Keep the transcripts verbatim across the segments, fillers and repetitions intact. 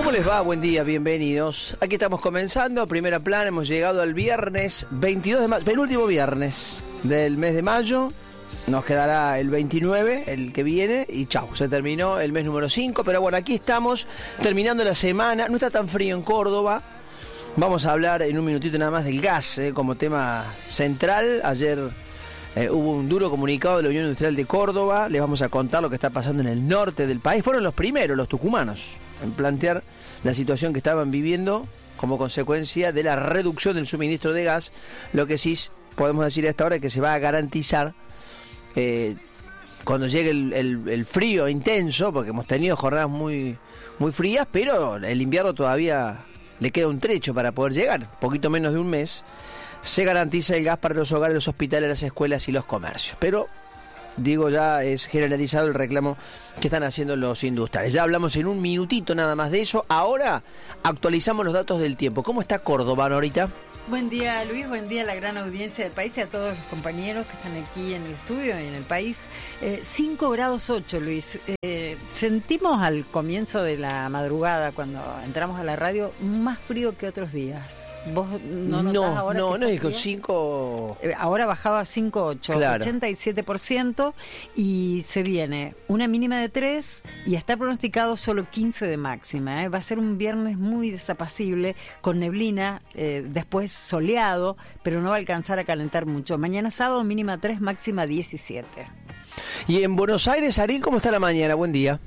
¿Cómo les va? Buen día, bienvenidos. Aquí estamos comenzando, primera plana, hemos llegado al viernes veintidós de mayo, penúltimo viernes del mes de mayo. Nos quedará el veintinueve, el que viene, y chau, se terminó el mes número cinco. Pero bueno, aquí estamos, terminando la semana. No está tan frío en Córdoba. Vamos a hablar en un minutito nada más del gas, eh, como tema central. Ayer eh, hubo un duro comunicado de la Unión Industrial de Córdoba. Les vamos a contar lo que está pasando en el norte del país. Fueron los primeros, los tucumanos, en plantear la situación que estaban viviendo como consecuencia de la reducción del suministro de gas. Lo que sí podemos decir a esta hora es que se va a garantizar eh, cuando llegue el, el, el frío intenso, porque hemos tenido jornadas muy, muy frías, pero el invierno todavía le queda un trecho para poder llegar, poquito menos de un mes. Se garantiza el gas para los hogares, los hospitales, las escuelas y los comercios. Pero digo, ya es generalizado el reclamo que están haciendo los industriales. Ya hablamos en un minutito nada más de eso. Ahora actualizamos los datos del tiempo. ¿Cómo está Córdoba, Norita? Buen día, Luis, buen día a la gran audiencia del país y a todos los compañeros que están aquí en el estudio y en el país. Eh, cinco grados ocho, Luis. Eh, sentimos al comienzo de la madrugada, cuando entramos a la radio, más frío que otros días. ¿Vos no notás no, ahora? No, que no, dijo frío? cinco... Eh, ahora bajaba a cinco ocho, claro. ochenta y siete por ciento, y se viene una mínima de tres y está pronosticado solo quince de máxima. ¿eh? Va a ser un viernes muy desapacible, con neblina, eh, después soleado, pero no va a alcanzar a calentar mucho. Mañana sábado mínima tres, máxima diecisiete. Y en Buenos Aires, Ariel, ¿cómo está la mañana? Buen día.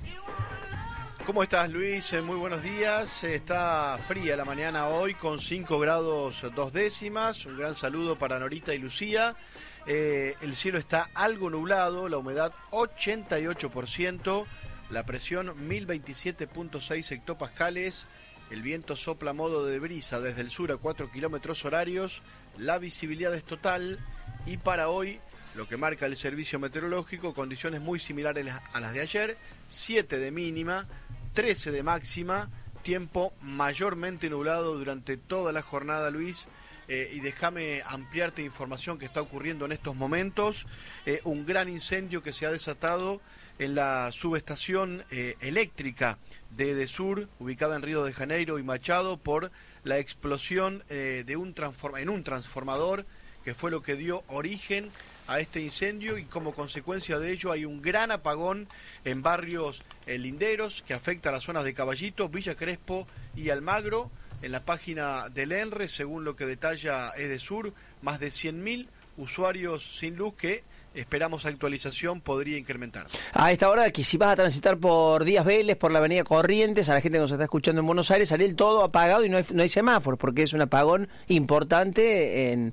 ¿Cómo estás, Luis? Muy buenos días. Está fría la mañana hoy con cinco grados dos décimas. Un gran saludo para Norita y Lucía. Eh, el cielo está algo nublado, la humedad ochenta y ocho por ciento, la presión mil veintisiete punto seis hectopascales. El viento sopla a modo de brisa desde el sur a cuatro kilómetros horarios. La visibilidad es total. Y para hoy, lo que marca el servicio meteorológico, condiciones muy similares a las de ayer. siete de mínima, trece de máxima. Tiempo mayormente nublado durante toda la jornada, Luis. Eh, y déjame ampliarte información que está ocurriendo en estos momentos. Eh, un gran incendio que se ha desatado en la subestación eh, eléctrica de Edesur, ubicada en Río de Janeiro y Machado, por la explosión eh, de un transforma- en un transformador, que fue lo que dio origen a este incendio, y como consecuencia de ello hay un gran apagón en barrios eh, linderos que afecta a las zonas de Caballito, Villa Crespo y Almagro. En la página del ENRE, según lo que detalla Edesur, más de cien mil usuarios sin luz, que esperamos actualización podría incrementarse. A esta hora, que si vas a transitar por Díaz Vélez, por la avenida Corrientes, a la gente que nos está escuchando en Buenos Aires, salir todo apagado y no hay, no hay semáforo, porque es un apagón importante, en,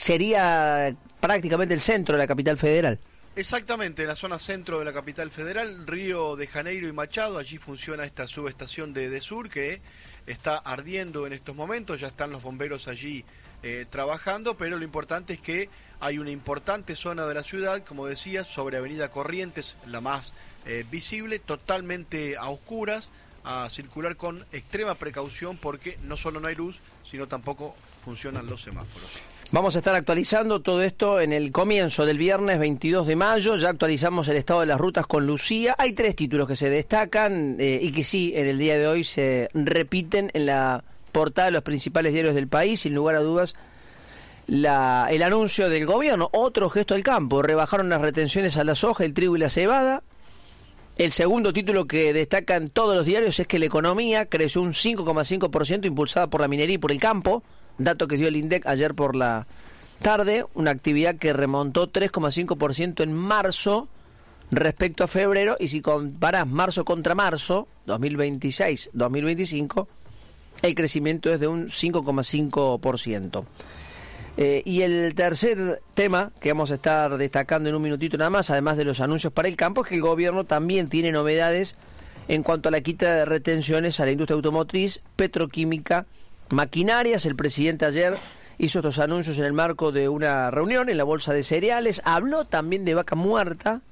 sería prácticamente el centro de la capital federal. Exactamente, en la zona centro de la capital federal, Río de Janeiro y Machado. Allí funciona esta subestación de Edesur que está ardiendo en estos momentos. Ya están los bomberos allí eh, trabajando, pero lo importante es que hay una importante zona de la ciudad, como decías, sobre Avenida Corrientes, la más eh, visible, totalmente a oscuras, a circular con extrema precaución, porque no solo no hay luz, sino tampoco funcionan los semáforos. Vamos a estar actualizando todo esto en el comienzo del viernes veintidós de mayo. Ya actualizamos el estado de las rutas con Lucía. Hay tres títulos que se destacan eh, y que sí, en el día de hoy se repiten en la portada de los principales diarios del país. Sin lugar a dudas, la, el anuncio del gobierno, otro gesto al campo. Rebajaron las retenciones a la soja, el trigo y la cebada. El segundo título que destacan todos los diarios es que la economía creció un cinco coma cinco por ciento, impulsada por la minería y por el campo. Dato que dio el INDEC ayer por la tarde, una actividad que remontó tres coma cinco por ciento en marzo respecto a febrero, y si comparás marzo contra marzo, dos mil veintiséis dos mil veinticinco, el crecimiento es de un cinco coma cinco por ciento. Eh, y el tercer tema que vamos a estar destacando en un minutito nada más, además de los anuncios para el campo, es que el gobierno también tiene novedades en cuanto a la quita de retenciones a la industria automotriz, petroquímica, maquinarias. El presidente ayer hizo estos anuncios en el marco de una reunión en la Bolsa de Cereales. Habló también de vaca muerta.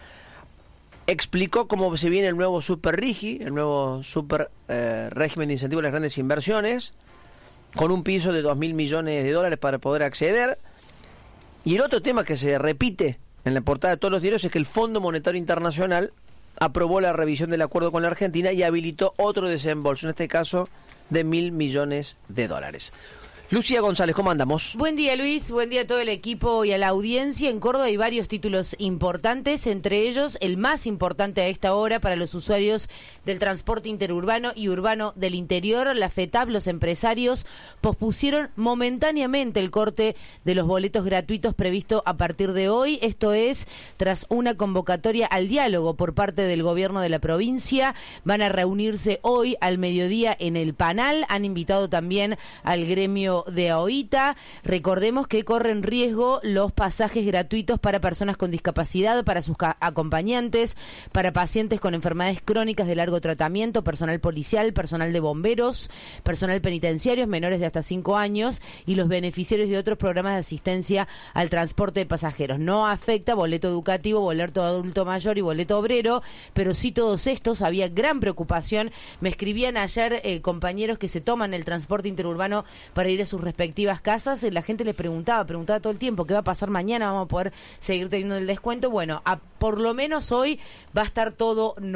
Explicó cómo se viene el nuevo Super RIGI, el nuevo Super eh, Régimen de Incentivo a las Grandes Inversiones, con un piso de dos mil millones de dólares para poder acceder. Y el otro tema que se repite en la portada de todos los diarios es que el Fondo Monetario Internacional aprobó la revisión del acuerdo con la Argentina y habilitó otro desembolso, en este caso de mil millones de dólares. Lucía González, ¿cómo andamos? Buen día, Luis. Buen día a todo el equipo y a la audiencia. En Córdoba hay varios títulos importantes, entre ellos el más importante a esta hora para los usuarios del transporte interurbano y urbano del interior. La FETAP, los empresarios, pospusieron momentáneamente el corte de los boletos gratuitos previsto a partir de hoy. Esto es tras una convocatoria al diálogo por parte del gobierno de la provincia. Van a reunirse hoy al mediodía en el Panal. Han invitado también al gremio de AOITA. Recordemos que corren riesgo los pasajes gratuitos para personas con discapacidad, para sus acompañantes, para pacientes con enfermedades crónicas de largo tratamiento, personal policial, personal de bomberos, personal penitenciario, menores de hasta cinco años y los beneficiarios de otros programas de asistencia al transporte de pasajeros. No afecta boleto educativo, boleto adulto mayor y boleto obrero, pero sí todos estos. Había gran preocupación. Me escribían ayer eh, compañeros que se toman el transporte interurbano para ir a sus respectivas casas. La gente les preguntaba, preguntaba todo el tiempo, ¿qué va a pasar mañana? ¿Vamos a poder seguir teniendo el descuento? Bueno, a, por lo menos hoy va a estar todo no